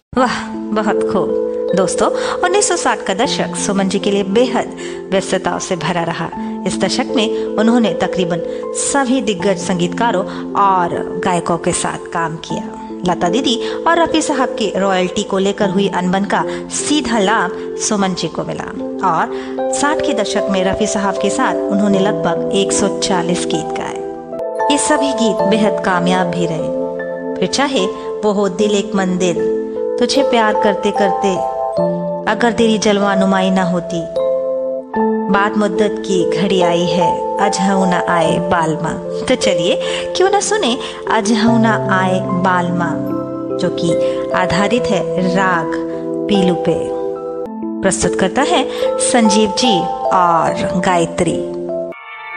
वाह, बहुत खूब। दोस्तों, 1960 का दशक सुमन जी के लिए बेहद व्यस्तताओं से भरा रहा। इस दशक में उन्होंने तकरीबन सभी दिग्गज संगीतकारों और गायकों के साथ काम किया। लता दीदी और रफी साहब की रॉयल्टी को लेकर हुई अनबन का सीधा लाभ सुमन जी को मिला और 60 के दशक में रफी साहब के साथ उन्होंने लगभग 140 गीत गाए। ये सभी गीत बेहद कामयाब भी रहे। फिर चाहे वो हो दिल एक मंदिर, तुझे प्यार करते करते, अगर तेरी जलवा नुमाई ना होती, बाद मुद्दत की घड़ी आई है, अजहू ना आए बालमा। तो चलिए क्यों ना सुने अजहू ना आए बालमा, जो कि आधारित है राग पीलू पे। प्रस्तुत करता है संजीव जी और गायत्री।